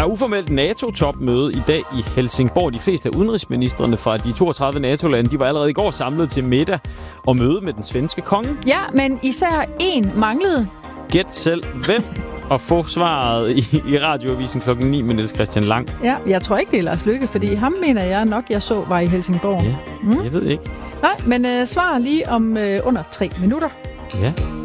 Der er uformelt NATO-topmøde i dag i Helsingborg. De fleste af udenrigsministrene fra de 32 NATO-lande, de var allerede i går samlet til middag og møde med den svenske konge. Ja, men især én manglede. Gæt selv hvem, og få svaret i radioavisen klokken 9 med Niels Christian Lang. Ja, jeg tror ikke, det er Lars Løkke, fordi ham mener jeg nok, jeg så var i Helsingborg. Ja, jeg ved ikke. Nej, men svar lige om under 3 minutter. Ja.